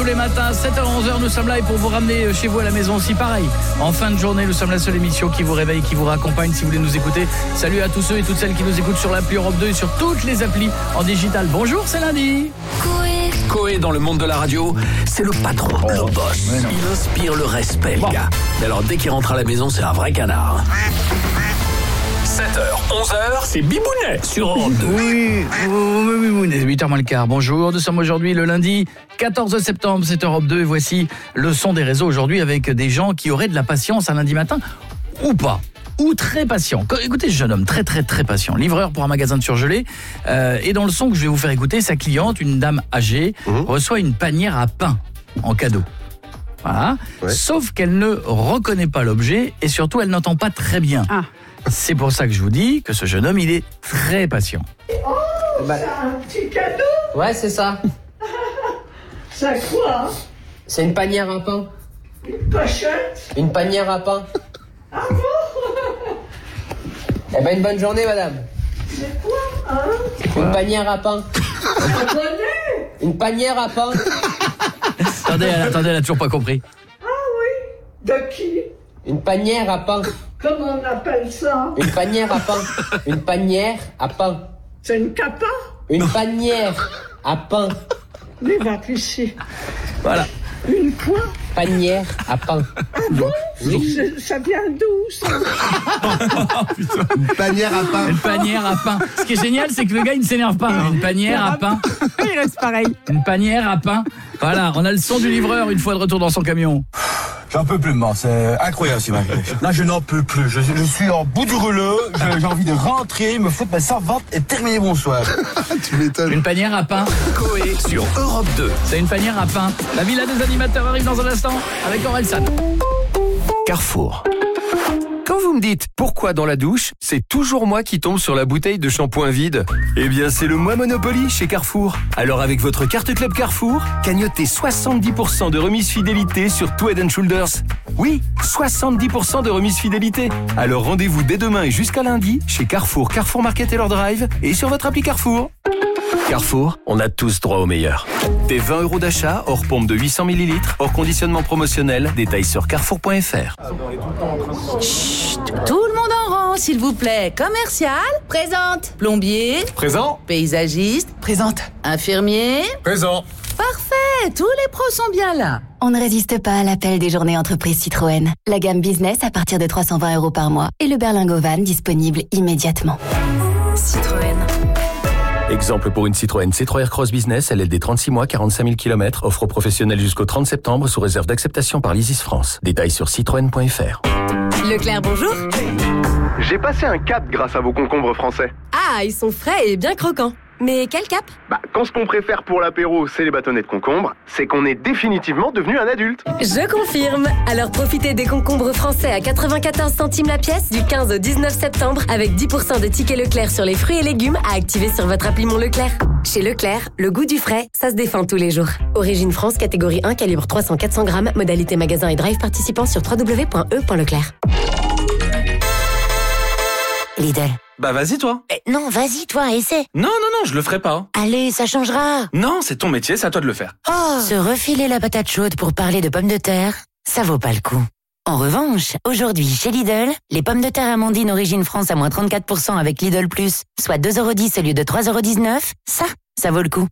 tous les matins, 7h-11h, nous sommes là et pour vous ramener chez vous à la maison aussi, pareil. En fin de journée, nous sommes la seule émission qui vous réveille, qui vous raccompagne si vous voulez nous écouter. Salut à tous ceux et toutes celles qui nous écoutent sur l'appli Europe 2 et sur toutes les applis en digital. Bonjour, c'est lundi. Coé dans le monde de la radio, c'est le patron, le boss. Il inspire le respect, le gars. Mais alors, dès qu'il rentre à la maison, c'est un vrai canard. 7h, 11h, c'est Bibounet sur Europe 2. Oui, 8h moins le quart. Bonjour, nous sommes aujourd'hui le lundi 14 septembre, c'est Europe 2 et voici le son des réseaux aujourd'hui avec des gens qui auraient de la patience un lundi matin ou pas. Ou très patient. Écoutez ce jeune homme, très patient, livreur pour un magasin de surgelés. Et dans le son que je vais vous faire écouter, sa cliente, une dame âgée, reçoit une panière à pain en cadeau. Voilà. Ouais. Sauf qu'elle ne reconnaît pas l'objet et surtout elle n'entend pas très bien. Ah. C'est pour ça que je vous dis que ce jeune homme, il est très patient. Oh, c'est un petit cadeau. Ouais, c'est ça. Ça quoi? C'est une panière à pain. Une pochette? Une panière à pain. Ah bon? Eh ben, une bonne journée, madame. C'est quoi, hein? Une panière à pain. Une panière à pain. Attendez, elle a toujours pas compris. Ah oui? De qui? Une panière à pain. Comment on appelle ça? Une panière à pain. Une panière à pain. C'est une capa? Une panière à pain. Mais va ici. Voilà. Une quoi? Panière à pain. Ah bon? Oui. Ça vient d'où, ça? Une panière à pain. Une panière à pain. Ce qui est génial, c'est que le gars, il ne s'énerve pas. Une panière à pain. Il reste pareil. Une panière à pain. Voilà, on a le son du livreur une fois de retour dans son camion. J'en peux plus, moi. C'est incroyable, Sylvain. Là, je n'en peux plus. Je suis en bout du rouleau. J'ai envie de rentrer, me foutre ma servante et terminer mon soir. Tu m'étonnes. Une panière à pain. Coé sur Europe 2. C'est une panière à pain. La villa des animateurs arrive dans un instant avec Orelsan. Carrefour. Quand vous me dites pourquoi dans la douche, c'est toujours moi qui tombe sur la bouteille de shampoing vide. Eh bien, c'est le mois Monopoly chez Carrefour. Alors avec votre carte Club Carrefour, cagnotez 70% de remise fidélité sur tout Head & Shoulders. Oui, 70% de remise fidélité. Alors rendez-vous dès demain et jusqu'à lundi chez Carrefour, Carrefour Market et leur drive et sur votre appli Carrefour. Carrefour, on a tous droit au meilleur. Des 20 € d'achat, hors pompe de 800 ml, hors conditionnement promotionnel, détails sur carrefour.fr. Chut, tout le monde en rang, s'il vous plaît. Commercial, présente. Plombier, Présent. paysagiste, Présente. infirmier. Présent. Parfait, tous les pros sont bien là. On ne résiste pas à l'appel des journées entreprises Citroën. La gamme business à partir de 320 € par mois et le berlingot van disponible immédiatement. Citroën. Exemple pour une Citroën C3 Aircross Business, LLD 36 mois, 45 000 km, offre professionnelle jusqu'au 30 septembre sous réserve d'acceptation par l'ISIS France. Détails sur citroën.fr. Leclerc, bonjour. J'ai passé un cap grâce à vos concombres français. Ah, ils sont frais et bien croquants. Mais quel cap? Quand ce qu'on préfère pour l'apéro, c'est les bâtonnets de concombre, c'est qu'on est définitivement devenu un adulte. Je confirme. Alors profitez des concombres français à 94 centimes la pièce du 15 au 19 septembre avec 10% de tickets Leclerc sur les fruits et légumes à activer sur votre appli Mon Leclerc. Chez Leclerc, le goût du frais, ça se défend tous les jours. Origine France, catégorie 1, calibre 300-400 grammes, modalité magasin et drive participant sur www.e.leclerc. Lidl. Bah vas-y toi. Non, vas-y toi, essaie. Non, je le ferai pas. Allez, ça changera. Non, c'est ton métier, c'est à toi de le faire. Se refiler la patate chaude pour parler de pommes de terre, ça vaut pas le coup. En revanche, aujourd'hui, chez Lidl, les pommes de terre Amandine Origine France à moins 34% avec Lidl Plus, soit 2,10 € au lieu de 3,19 €, ça vaut le coup.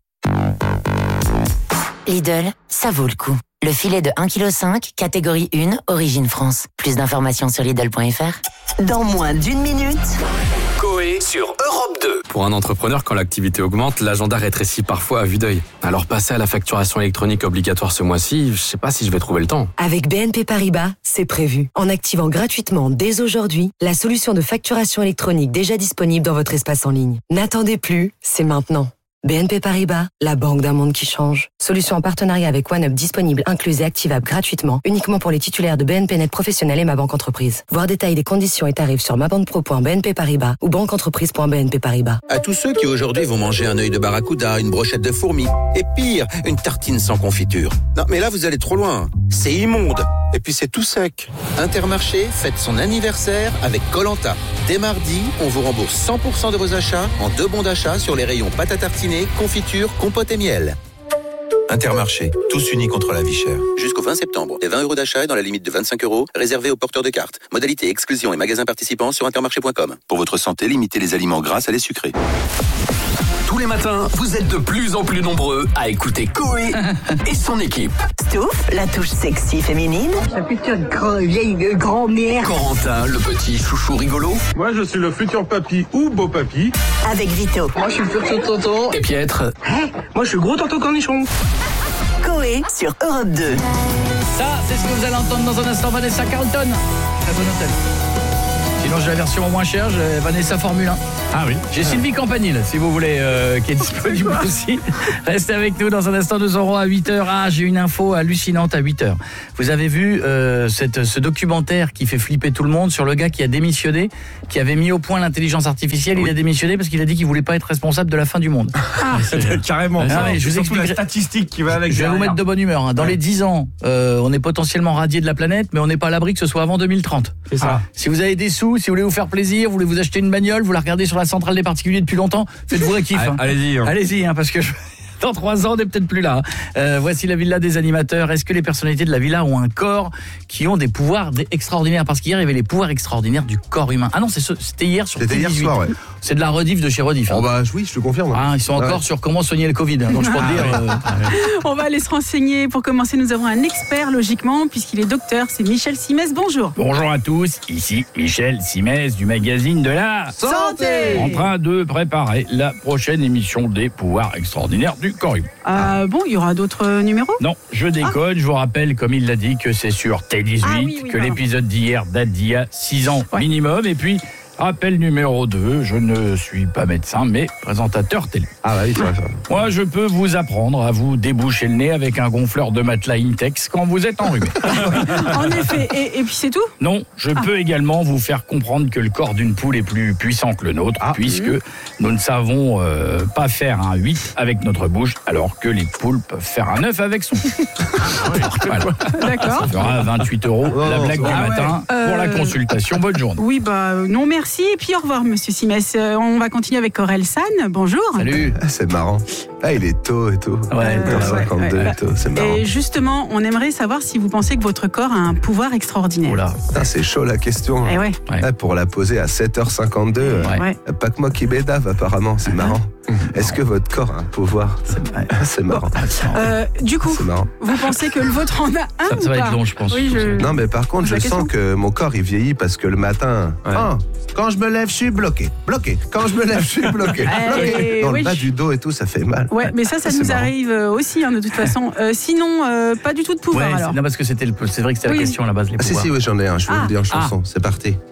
Lidl, ça vaut le coup. Le filet de 1,5 kg, catégorie 1, Origine France. Plus d'informations sur Lidl.fr. Dans moins d'une minute. Coé sur Europe 2. Pour un entrepreneur, quand l'activité augmente, l'agenda rétrécit parfois à vue d'œil. Alors passer à la facturation électronique obligatoire ce mois-ci, je sais pas si je vais trouver le temps. Avec BNP Paribas, c'est prévu. En activant gratuitement dès aujourd'hui la solution de facturation électronique déjà disponible dans votre espace en ligne. N'attendez plus, c'est maintenant. BNP Paribas, la banque d'un monde qui change. Solution en partenariat avec OneUp disponible, incluse et activable gratuitement, uniquement pour les titulaires de BNP Net Professionnel et Ma Banque Entreprise. Voir détails des conditions et tarifs sur mabanquepro.bnp Paribas ou banqueentreprise.bnp Paribas. À tous ceux qui aujourd'hui vont manger un œil de barracuda, une brochette de fourmis, et pire, une tartine sans confiture. Non, mais là vous allez trop loin. C'est immonde. Et puis c'est tout sec. Intermarché fête son anniversaire avec Koh-Lanta. Dès mardi, on vous rembourse 100% de vos achats en 2 bons d'achat sur les rayons pâte à tartiner, confiture, compote et miel. Intermarché, tous unis contre la vie chère. Jusqu'au 20 septembre, les 20 € d'achat est dans la limite de 25 €, réservés aux porteurs de cartes. Modalité, exclusion et magasins participants sur intermarché.com. Pour votre santé, limitez les aliments gras à les sucrés. Tous les matins, vous êtes de plus en plus nombreux à écouter Coé et son équipe. Stouff, la touche sexy féminine. La future vieille grand-mère. Corentin, le petit chouchou rigolo. Moi, je suis le futur papy ou beau papy. Avec Vito. Moi, je suis le futur tonton. Et Pietre. Moi, je suis gros tonton cornichon. Coé sur Europe 2. Ça, c'est ce que vous allez entendre dans un instant. Vanessa Carlton. Très bon hôtel. Sinon, j'ai la version moins chère, j'ai Vanessa Formule 1. Ah oui. J'ai Sylvie Campanile, si vous voulez, qui est disponible aussi. Restez avec nous dans un instant, nous aurons à 8h. Ah, j'ai une info hallucinante à 8h. Vous avez vu ce documentaire qui fait flipper tout le monde sur le gars qui a démissionné, qui avait mis au point l'intelligence artificielle. Il a démissionné parce qu'il a dit qu'il voulait pas être responsable de la fin du monde. Carrément. Je vous explique la statistique qui va avec. Je vais vous mettre de bonne humeur. Dans les 10 ans, on est potentiellement radié de la planète, mais on n'est pas à l'abri que ce soit avant 2030. C'est ça. Si vous avez des sous, si vous voulez vous faire plaisir, vous voulez vous acheter une bagnole, vous la regardez sur la centrale des particuliers depuis longtemps, faites-vous un kiff. Allez-y. Allez-y, parce que dans 3 ans, on n'est peut-être plus là. Voici la villa des animateurs. Est-ce que les personnalités de la villa ont un corps qui ont des pouvoirs extraordinaires? Parce qu'hier, il y avait les pouvoirs extraordinaires du corps humain. Ah non, c'était hier sur C'était hier T18. soir, ouais. C'est de la rediff de chez Rediff. Oh bah oui, je te confirme. Ah, ils sont encore sur comment soigner le Covid. Donc je peux te dire. On va aller se renseigner. Pour commencer, nous avons un expert, logiquement, puisqu'il est docteur. C'est Michel Simès. Bonjour. Bonjour à tous, ici Michel Simès du magazine de la Santé. En train de préparer la prochaine émission des pouvoirs extraordinaires du corps humain. Bon, il y aura d'autres numéros? Non, je déconne, je vous rappelle, comme il l'a dit, que c'est sur T18, que pardon. l'épisode d'hier date d'il y a 6 ans minimum, et puis... Rappel numéro 2, je ne suis pas médecin, mais présentateur télé. Ah bah oui, c'est vrai ça. Moi, je peux vous apprendre à vous déboucher le nez avec un gonfleur de matelas Intex quand vous êtes enrhumé. En effet, et puis c'est tout? Non, je peux également vous faire comprendre que le corps d'une poule est plus puissant que le nôtre, puisque nous ne savons pas faire un 8 avec notre bouche, alors que les poules peuvent faire un 9 avec son. Voilà. D'accord. Ça fera 28 €, la blague du matin, pour la consultation. Bonne journée. Oui, non, merci. Et puis au revoir, monsieur Simès. On va continuer avec Aurel San. Bonjour. Salut. C'est marrant. Ah, il est tôt et tout. Ouais, 52 et tout, c'est marrant. Et justement, on aimerait savoir si vous pensez que votre corps a un pouvoir extraordinaire. Oula. Putain, c'est chaud la question. Eh ouais. Pour la poser à 7h52, pas que moi qui bédave apparemment, c'est marrant. Est-ce que votre corps a un pouvoir? C'est marrant. Du coup, c'est marrant. vous pensez que le vôtre en a un? Ça va être long, je pense. Oui, Non, mais par contre, je sens que mon corps il vieillit parce que le matin, quand je me lève, je suis bloqué. Quand je me lève, je suis bloqué. Dans le bas du dos et tout, ça fait mal. Ouais, mais ça nous arrive aussi, de toute façon. Sinon, pas du tout de pouvoir alors. Non, parce que c'est vrai que c'était la question à la base, les pouvoirs. Si, j'en ai un, je vais vous le dire en chanson. C'est parti.